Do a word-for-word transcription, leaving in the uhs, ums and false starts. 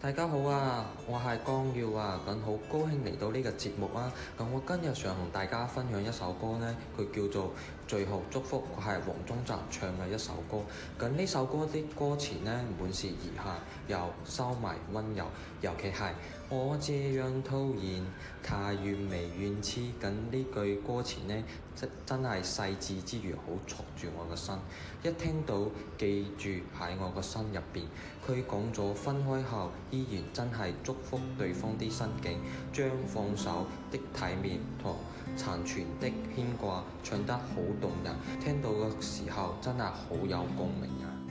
大家好啊，我係江耀啊，咁好高興嚟到呢個節目啊。咁我今日想同大家分享一首歌呢，佢叫做《最後祝福》，佢係黃宗澤唱嘅一首歌。咁呢首歌啲歌詞呢，滿是遺憾又收埋溫柔，尤其係我這樣突然，他完美願痴。咁呢句歌詞呢，真真係細緻之餘，好戳住我個心。一聽到記住喺我個心入邊，佢講咗分開後依然真係祝福對方啲心境，將放手的體面同殘存的牽掛唱得好動人，聽到嘅時候真係好有共鳴啊！